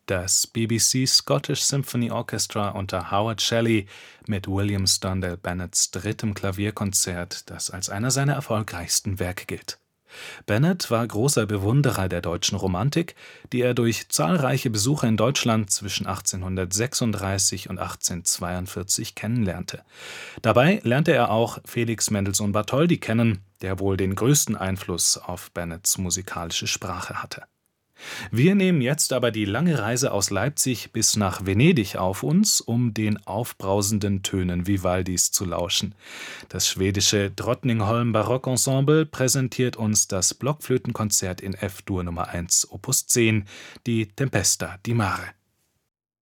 Das BBC Scottish Symphony Orchestra unter Howard Shelley mit William Sterndale Bennetts drittem Klavierkonzert, das als einer seiner erfolgreichsten Werke gilt. Bennett war großer Bewunderer der deutschen Romantik, die er durch zahlreiche Besuche in Deutschland zwischen 1836 und 1842 kennenlernte. Dabei lernte er auch Felix Mendelssohn Bartholdy kennen, der wohl den größten Einfluss auf Bennetts musikalische Sprache hatte. Wir nehmen jetzt aber die lange Reise aus Leipzig bis nach Venedig auf uns, um den aufbrausenden Tönen Vivaldis zu lauschen. Das schwedische Drottningholm Barockensemble präsentiert uns das Blockflötenkonzert in F-Dur Nummer 1, Opus 10, die Tempesta di Mare.